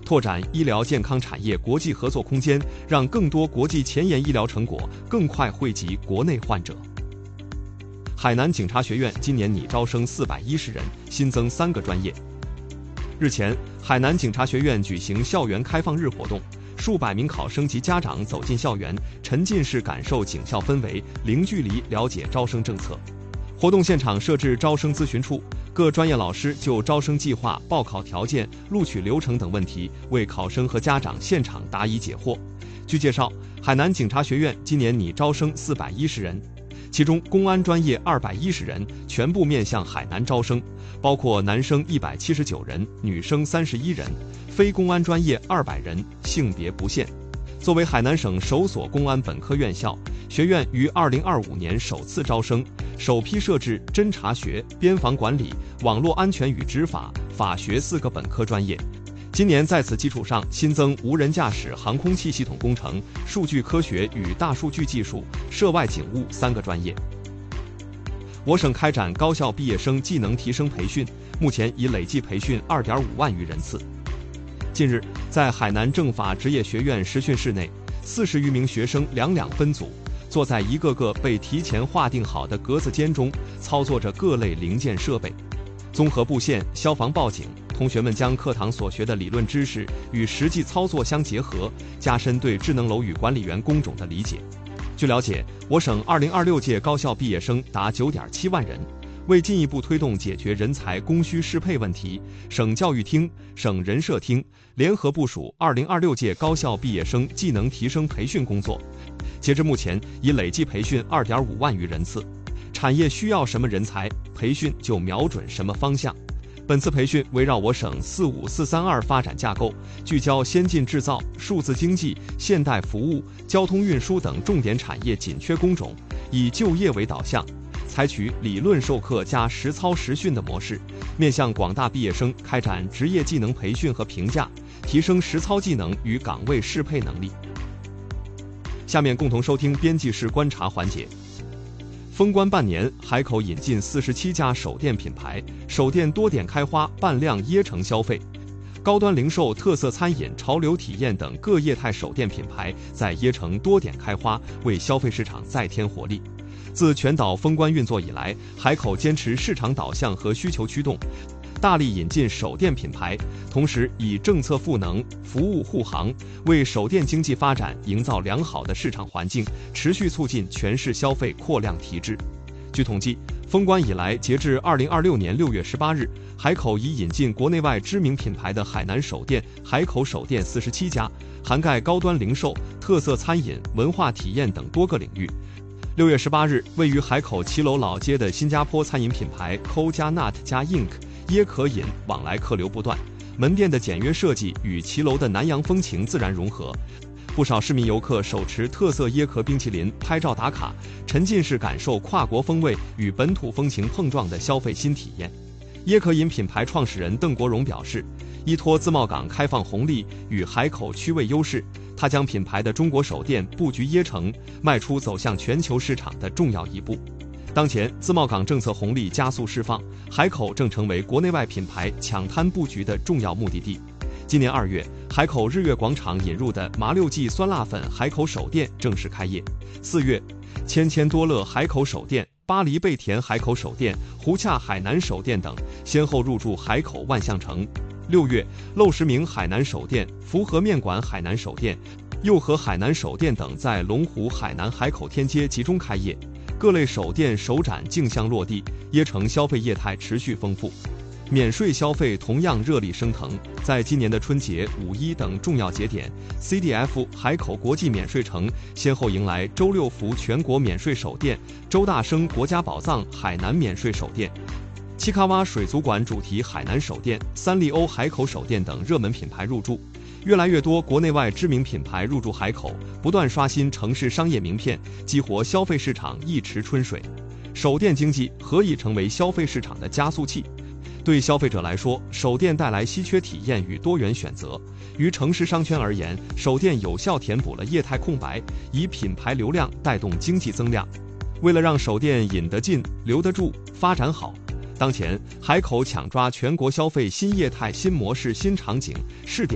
拓展医疗健康产业国际合作空间，让更多国际前沿医疗成果更快惠及国内患者。海南警察学院今年拟招生410人，新增3个专业。日前，海南警察学院举行校园开放日活动，数百名考生及家长走进校园，沉浸式感受警校氛围，零距离了解招生政策。活动现场设置招生咨询处，各专业老师就招生计划、报考条件、录取流程等问题为考生和家长现场答疑解惑。据介绍，海南警察学院今年拟招生410人，其中公安专业210人，全部面向海南招生，包括男生179人，女生31人，非公安专业200人，性别不限。作为海南省首所公安本科院校，学院于2025年首次招生，首批设置侦查学、边防管理、网络安全与执法、法学4个本科专业。今年在此基础上新增无人驾驶航空器系统工程、数据科学与大数据技术、涉外警务3个专业。我省开展高校毕业生技能提升培训，目前已累计培训2.5万余人次。近日，在海南政法职业学院实训室内，40余名学生两分组，坐在一个个被提前划定好的格子间中，操作着各类零件设备。综合布线、消防报警，同学们将课堂所学的理论知识与实际操作相结合，加深对智能楼宇管理员工种的理解。据了解，我省2026届高校毕业生达9.7万人。为进一步推动解决人才供需适配问题，省教育厅、省人社厅联合部署2026届高校毕业生技能提升培训工作。截至目前，已累计培训2.5万余人次。产业需要什么人才，培训就瞄准什么方向。本次培训围绕我省45432发展架构，聚焦先进制造、数字经济、现代服务、交通运输等重点产业紧缺工种，以就业为导向，采取理论授课加实操实训的模式，面向广大毕业生开展职业技能培训和评价，提升实操技能与岗位适配能力。下面共同收听编辑室观察环节。封关半年，海口引进47家手电品牌，手电多点开花，扮亮椰城消费。高端零售、特色餐饮、潮流体验等各业态手电品牌在椰城多点开花，为消费市场再添活力。自全岛封关运作以来，海口坚持市场导向和需求驱动，大力引进手电品牌，同时以政策赋能、服务护航，为手电经济发展营造良好的市场环境，持续促进全市消费扩量提质。据统计，封关以来，截至2026年6月18日，海口已引进国内外知名品牌的海南手电、海口手电47家，涵盖高端零售、特色餐饮、文化体验等多个领域。6月18日，位于海口骑楼老街的新加坡餐饮品牌 Co 加 Nut 加 Ink 椰可饮往来客流不断，门店的简约设计与骑楼的南洋风情自然融合，不少市民游客手持特色椰壳冰淇淋拍照打卡，沉浸式感受跨国风味与本土风情碰撞的消费新体验。椰可饮品牌创始人邓国荣表示，依托自贸港开放红利与海口区位优势，他将品牌的中国手电布局椰城，迈出走向全球市场的重要一步。当前自贸港政策红利加速释放，海口正成为国内外品牌抢滩布局的重要目的地。今年2月，海口日月广场引入的麻六记酸辣粉海口手电正式开业。4月，千多乐海口手电、巴黎贝甜海口手电、胡洽海南手电等先后入驻海口万象城。6月，陋室铭海南手电、福和面馆海南手电、佑和海南手电等在龙湖海南海口天街集中开业，各类手电首展竞相落地，椰城消费业态持续丰富。免税消费同样热力升腾，在今年的春节、5·1等重要节点 ，CDF 海口国际免税城先后迎来周六福全国免税首店、周大生国家宝藏海南免税首店、七卡洼水族馆主题海南手电、三丽鸥海口手电等热门品牌入驻，越来越多国内外知名品牌入驻海口，不断刷新城市商业名片，激活消费市场一池春水。手电经济何以成为消费市场的加速器？对消费者来说，手电带来稀缺体验与多元选择；于城市商圈而言，手电有效填补了业态空白，以品牌流量带动经济增量。为了让手电引得进、留得住、发展好，当前海口抢抓全国消费新业态、新模式、新场景试点